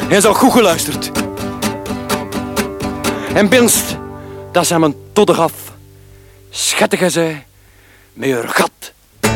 Hij zou goed geluisterd. En binst, dat ze hem een todder af. Schettige zij, met haar gat